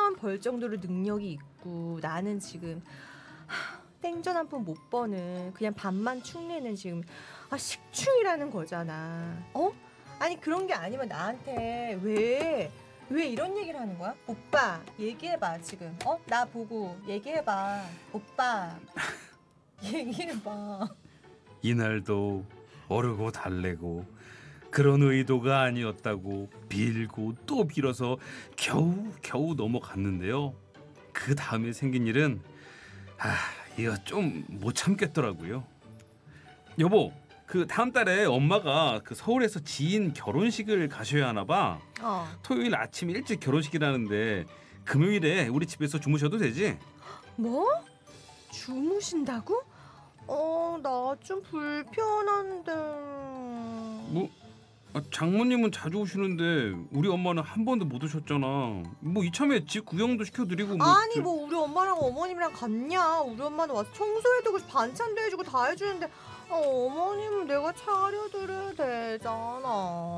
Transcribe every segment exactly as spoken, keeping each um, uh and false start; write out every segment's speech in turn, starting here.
원 벌 정도로 능력이 있고 나는 지금 하, 땡전 한 푼 못 버는 그냥 밥만 축내는 지금 아, 식충이라는 거잖아. 어? 아니 그런 게 아니면 나한테 왜 왜 이런 얘기를 하는 거야? 오빠 얘기해봐 지금. 어? 나 보고 얘기해봐. 오빠 얘기해봐. 이날도 어르고 달래고 그런 의도가 아니었다고 빌고 또 빌어서 겨우 겨우 넘어갔는데요. 그 다음에 생긴 일은 아 이거 좀 못 참겠더라고요. 여보, 그 다음 달에 엄마가 그 서울에서 지인 결혼식을 가셔야 하나 봐. 어. 토요일 아침 일찍 결혼식이라는데 금요일에 우리 집에서 주무셔도 되지? 뭐? 주무신다고? 어, 나 좀 불편한데. 뭐 아, 장모님은 자주 오시는데 우리 엄마는 한 번도 못 오셨잖아. 뭐 이참에 집 구경도 시켜드리고 뭐 아니 저- 뭐 우리 엄마랑 어머님이랑 같냐? 우리 엄마는 와서 청소해주고 반찬도 해주고 다 해주는데 어, 어머님은 내가 차려드려야 되잖아.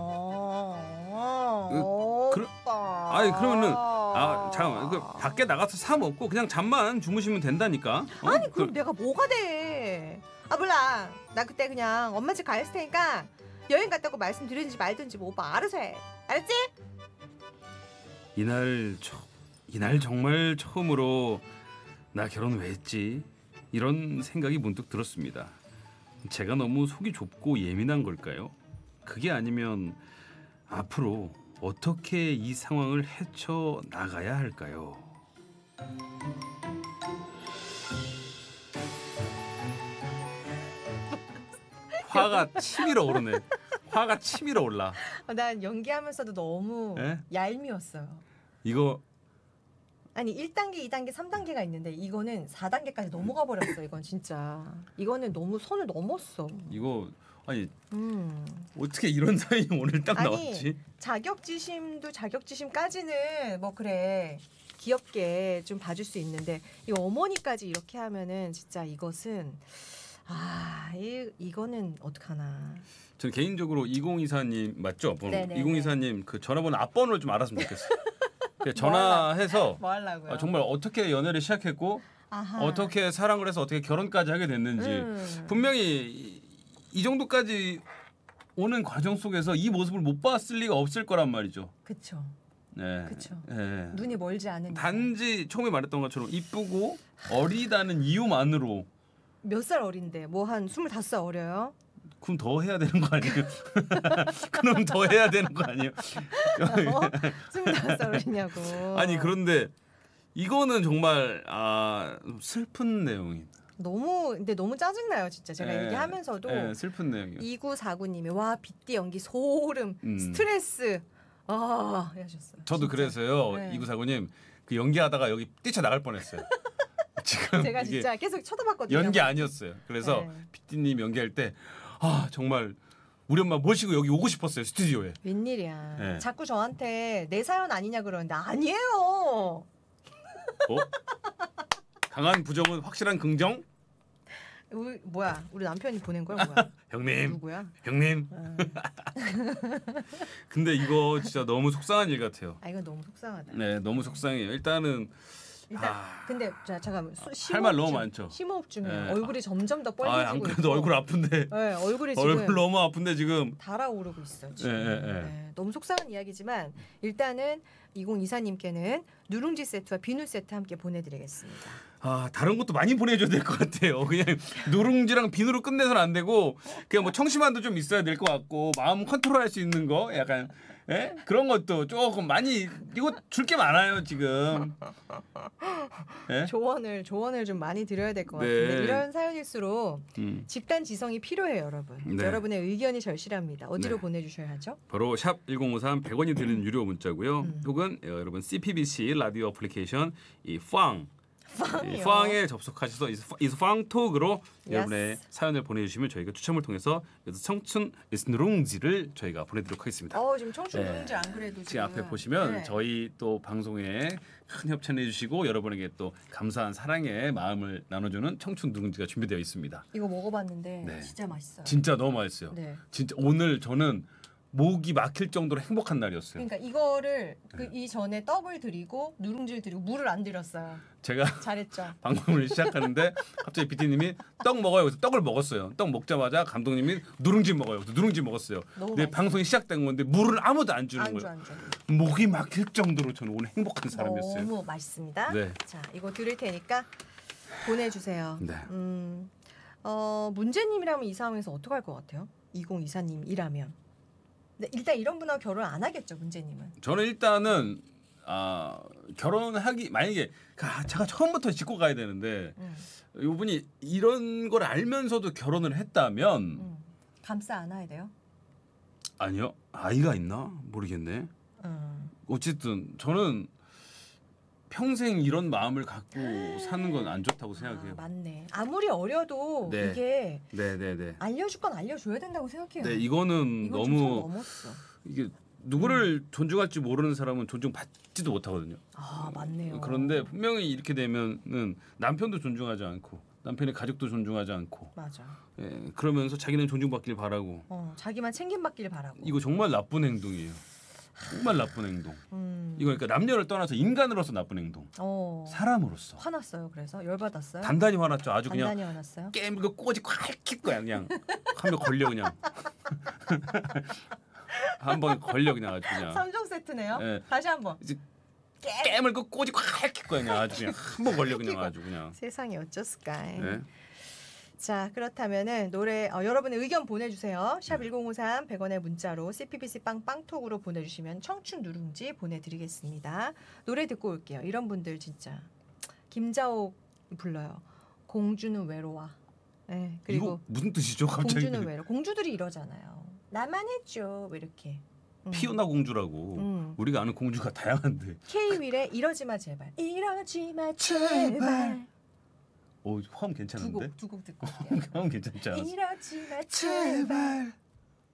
그러- 오빠. 아니, 그러면은 아 잠깐만 그 밖에 나가서 사 먹고 그냥 잠만 주무시면 된다니까. 어? 아니 그럼 그- 내가 뭐가 돼? 아 몰라. 나 그때 그냥 엄마 집 가 있을 테니까 여행 갔다고 말씀드리든지 말든지 뭐 오빠 알아서 해. 알았지? 이날 저, 이날 정말 처음으로 나 결혼 왜 했지? 이런 생각이 문득 들었습니다. 제가 너무 속이 좁고 예민한 걸까요? 그게 아니면 앞으로 어떻게 이 상황을 헤쳐 나가야 할까요? 화가 치밀어 오르네. 화가 치밀어 올라. 어, 난 연기하면서도 너무 에? 얄미웠어요. 이거 아니 일 단계, 이 단계, 삼 단계가 있는데 이거는 사 단계까지 넘어가 버렸어. 이건 진짜 이거는 너무 선을 넘었어. 이거 아니 음. 어떻게 이런 사연이 오늘 딱 아니, 나왔지? 자격지심도 자격지심까지는 뭐 그래 귀엽게 좀 봐줄 수 있는데 이 어머니까지 이렇게 하면은 진짜 이것은 아 이, 이거는 어떡하나. 저는 개인적으로 이공이사님 맞죠? 번호? 네네네. 이공이사님 그 전화번호 앞번호를 좀 알았으면 좋겠어요. 그냥 전화해서 뭐 하려고요? 아, 정말 어떻게 연애를 시작했고 아하. 어떻게 사랑을 해서 어떻게 결혼까지 하게 됐는지 음. 분명히 이, 이 정도까지 오는 과정 속에서 이 모습을 못 봤을 리가 없을 거란 말이죠. 그쵸. 네. 그쵸. 네. 눈이 멀지 않은 단지 처음에 말했던 것처럼 이쁘고 어리다는 이유만으로 몇 살 어린데 뭐 한 스물다섯 살 어려요? 그럼 더 해야 되는 거 아니에요? 그럼 더 해야 되는 거 아니에요? 어? 스물다섯 살 어리냐고. 아니 그런데 이거는 정말 아 슬픈 내용이. 너무 근데 너무 짜증나요 진짜. 제가 예, 얘기하면서도 예, 슬픈 내용이요. 이구사구님이 와 빗대 연기 소름 음. 스트레스 아 하셨어요. 저도 진짜. 그래서요. 네. 이구사구님 그 연기하다가 여기 뛰쳐 나갈 뻔했어요. 지금 제가 이게 진짜 계속 쳐다봤거든요. 연기 아니었어요. 그래서 네. 피디님 연기할 때 아 정말 우리 엄마 모시고 여기 오고 싶었어요 스튜디오에. 웬일이야. 네. 자꾸 저한테 내 사연 아니냐 그러는데 아니에요. 어? 강한 부정은 확실한 긍정? 우리, 뭐야 우리 남편이 보낸 거야 뭐야? 형님, 누구야? 형님. 어. 근데 이거 진짜 너무 속상한 일 같아요. 아 이건 너무 속상하다. 네, 너무 속상해요. 일단은 일단 아. 근데 자 잠깐만 수- 할 말 심호흡 너무 중- 많죠. 심호흡 중에 네. 얼굴이 점점 더 아, 빨개지고 안 그래도 있고. 얼굴 아픈데 네, 얼굴이 지금 얼굴 너무 아픈데 지금 달아오르고 있어요. 지금. 예, 예, 예. 네, 너무 속상한 이야기지만 일단은 이공이사님께는 누룽지 세트와 비누 세트 함께 보내드리겠습니다. 아 다른 것도 많이 보내줘야 될 것 같아요. 그냥 누룽지랑 비누로 끝내서는 안 되고 그냥 뭐 청심환도 좀 있어야 될 것 같고 마음 컨트롤할 수 있는 거 약간 예? 그런 것도 조금 많이 이거 줄 게 많아요 지금. 예? 조언을 조언을 좀 많이 드려야 될 것 네. 같은데 이런 사연일수록 음. 집단 지성이 필요해요, 여러분. 네. 여러분의 의견이 절실합니다. 어디로 네. 보내주셔야 하죠? 바로 샵 일공오삼 백 원이 드리는 유료 문자고요. 음. 혹은 어, 여러분 씨피비씨 라디오 애플리케이션 이 팡 팡이요. 팡에 접속하셔서 이 팡톡으로 Yes. 여러분의 사연을 보내주시면 저희가 추첨을 통해서 여기서 청춘 누룽지를 저희가 보내드리도록 하겠습니다. 어 지금 청춘 네. 누룽지 안 그래도 지금 지금 앞에 보시면 네. 저희 또 방송에 큰 협찬해 주시고 여러분에게 또 감사한 사랑의 마음을 나눠주는 청춘 누룽지가 준비되어 있습니다. 이거 먹어봤는데 네. 진짜 맛있어요. 진짜 너무 맛있어요. 네. 진짜 오늘 저는 목이 막힐 정도로 행복한 날이었어요. 그러니까 이거를 네. 그 이전에 떡을 드리고 누룽지를 드리고 물을 안 드렸어요. 제가 잘했죠. 방송을 시작하는데 갑자기 피디님이 떡 먹어요. 그래서 떡을 먹었어요. 떡 먹자마자 감독님이 누룽지 먹어요. 그래서 누룽지 먹었어요. 너무 근데 맛있어. 방송이 시작된 건데 물을 아무도 안 주는 안 줘, 거예요. 안 줘. 목이 막힐 정도로 저는 오늘 행복한 사람이었어요. 너무 맛있습니다. 네. 자, 이거 드릴 테니까 보내주세요. 네. 음, 어, 문제님이라면 이 상황에서 어떻게 할 것 같아요? 이공이사님이라면. 네, 일단 이런 분하고 결혼 안 하겠죠, 문제님은. 저는 일단은 아, 결혼하기 만약에 아, 제가 처음부터 짚고 가야 되는데 음, 이분이 이런 걸 알면서도 결혼을 했다면 음. 감싸 안아야 돼요. 아니요 아이가 있나 모르겠네. 음. 어쨌든 저는 평생 이런 마음을 갖고 사는 건 안 좋다고 아, 생각해요. 맞네. 아무리 어려도 네. 이게 네네네. 알려줄 건 알려줘야 된다고 생각해요. 네 이거는 이건 좀선 너무 넘었어. 이게 누구를 존중할지 모르는 사람은 존중받지도 못하거든요. 아, 맞네요. 그런데 분명히 이렇게 되면은 남편도 존중하지 않고 남편의 가족도 존중하지 않고 맞아. 예, 그러면서 자기는 존중받길 바라고 어, 자기만 챙김받길 바라고. 이거 정말 나쁜 행동이에요. 정말 나쁜 행동. 음. 이거 그러니까 남녀를 떠나서 인간으로서 나쁜 행동. 어. 사람으로서 화났어요. 그래서 열받았어요. 단단히 화났죠. 아주 그냥 단단히 화났어요. 깨물고 꼬지 콸킥 거야 그냥 한 번 걸려 그냥 한 번 걸려 그냥 아주 그냥 삼 종 세트네요. 예. 다시 한번. 이제 깨. 깨물고 꼬지 콸킥 거야 그냥 아주 그냥 한 번 걸려 그냥 아주 그냥. 세상에 어쩌을까. 예. 자, 그렇다면은 노래 어, 여러분의 의견 보내주세요. 샵 일공오삼 백 원의 문자로 씨피비씨 빵빵톡으로 보내주시면 청춘 누룽지 보내드리겠습니다. 노래 듣고 올게요. 이런 분들 진짜 김자옥 불러요. 공주는 외로워. 네, 그리고 이거 무슨 뜻이죠 갑자기? 공주는 외로. 공주들이 이러잖아요. 나만 해줘. 왜 이렇게. 음. 피오나 공주라고. 음. 우리가 아는 공주가 다양한데. K-윌의 이러지 마 제발. 이러지 마 제발. 오, 화음 괜찮은데? 두곡 두 곡 듣고 올게요. 화음 괜찮지 않았어? 이러지 마 제발.